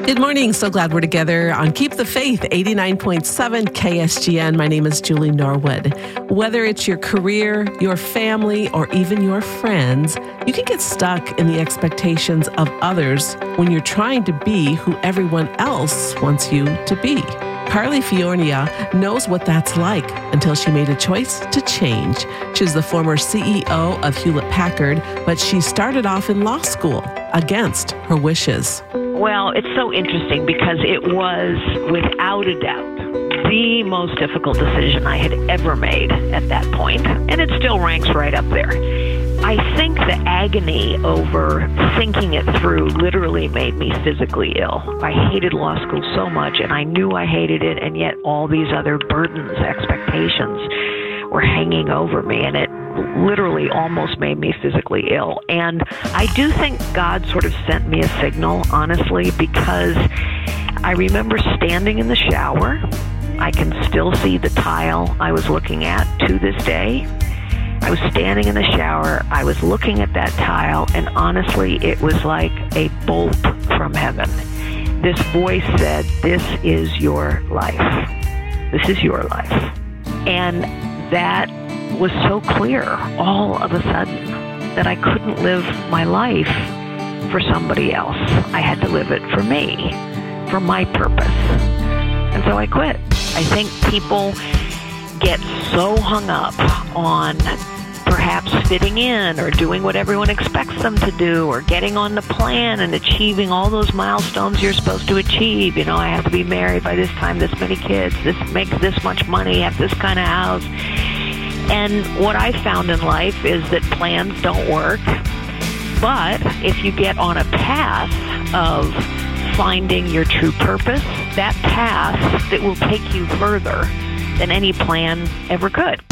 Good morning. So glad we're together on Keep the Faith, 89.7 KSGN. My name is Julie Norwood. Whether it's your career, your family, or even your friends, you can get stuck in the expectations of others when you're trying to be who everyone else wants you to be. Carly Fiorina knows what that's like until she made a choice to change. She's the former CEO of Hewlett-Packard, but she started off in law school against her wishes. Well, it's so interesting because it was, without a doubt, the most difficult decision I had ever made at that point, and it still ranks right up there. I think the agony over thinking it through literally made me physically ill. I hated law school so much, and I knew I hated it, and yet all these other burdens, expectations were hanging over me, and it literally almost made me physically ill. And I do think God sort of sent me a signal, honestly, because I remember standing in the shower. I can still see the tile I was looking at to this day. I was standing in the shower, I was looking at that tile, and honestly, it was like a bolt from heaven. This voice said, "This is your life. This is your life." And that was so clear all of a sudden that I couldn't live my life for somebody else. I had to live it for me, for my purpose. And so I quit. I think people get so hung up on perhaps fitting in or doing what everyone expects them to do or getting on the plan and achieving all those milestones you're supposed to achieve. You know, I have to be married by this time, this many kids, make this much money, have this kind of house. And what I've found in life is that plans don't work. But if you get on a path of finding your true purpose, that path that will take you further than any plan ever could.